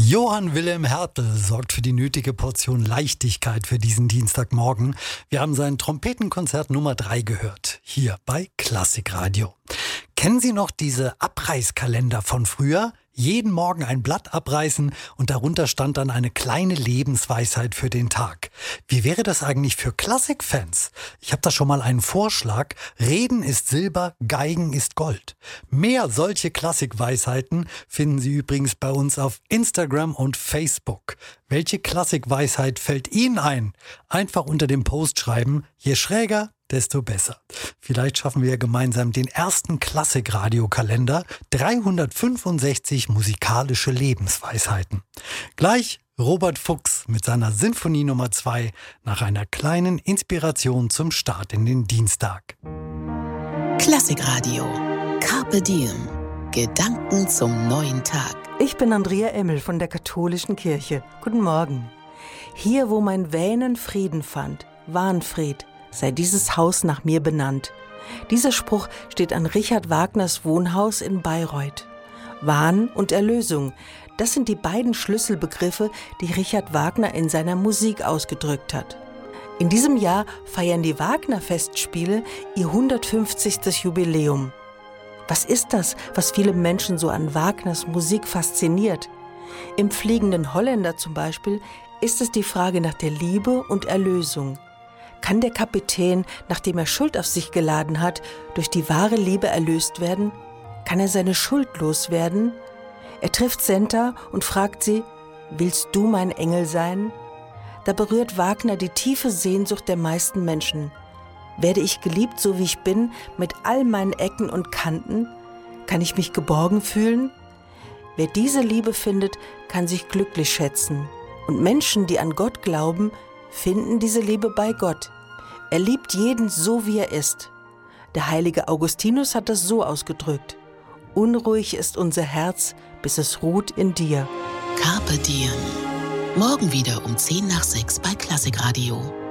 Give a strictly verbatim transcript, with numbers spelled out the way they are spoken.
Johann Wilhelm Hertel sorgt für die nötige Portion Leichtigkeit für diesen Dienstagmorgen. Wir haben sein Trompetenkonzert Nummer drei gehört, hier bei Klassikradio. Kennen Sie noch diese Abreißkalender von früher? Jeden Morgen ein Blatt abreißen und darunter stand dann eine kleine Lebensweisheit für den Tag. Wie wäre das eigentlich für Klassikfans? Ich habe da schon mal einen Vorschlag. Reden ist Silber, Geigen ist Gold. Mehr solche Klassikweisheiten finden Sie übrigens bei uns auf Instagram und Facebook. Welche Klassikweisheit fällt Ihnen ein? Einfach unter dem Post schreiben, je schräger, desto besser. Vielleicht schaffen wir gemeinsam den ersten Klassik-Radio-Kalender. dreihundertfünfundsechzig musikalische Lebensweisheiten. Gleich Robert Fuchs mit seiner Sinfonie Nummer zwei nach einer kleinen Inspiration zum Start in den Dienstag. Klassikradio. Carpe Diem. Gedanken zum neuen Tag. Ich bin Andrea Emmel von der Katholischen Kirche. Guten Morgen. Hier, wo mein Wähnen Frieden fand, Wahnfried, sei dieses Haus nach mir benannt. Dieser Spruch steht an Richard Wagners Wohnhaus in Bayreuth. Wahn und Erlösung, das sind die beiden Schlüsselbegriffe, die Richard Wagner in seiner Musik ausgedrückt hat. In diesem Jahr feiern die Wagner-Festspiele ihr hundertfünfzigstes Jubiläum. Was ist das, was viele Menschen so an Wagners Musik fasziniert? Im Fliegenden Holländer zum Beispiel ist es die Frage nach der Liebe und Erlösung. Kann der Kapitän, nachdem er Schuld auf sich geladen hat, durch die wahre Liebe erlöst werden? Kann er seine Schuld loswerden? Er trifft Senta und fragt sie, willst du mein Engel sein? Da berührt Wagner die tiefe Sehnsucht der meisten Menschen. Werde ich geliebt, so wie ich bin, mit all meinen Ecken und Kanten? Kann ich mich geborgen fühlen? Wer diese Liebe findet, kann sich glücklich schätzen. Und Menschen, die an Gott glauben, finden diese Liebe bei Gott. Er liebt jeden so, wie er ist. Der heilige Augustinus hat das so ausgedrückt. Unruhig ist unser Herz, bis es ruht in dir. Carpe Diem. Morgen wieder um zehn nach sechs bei Klassikradio.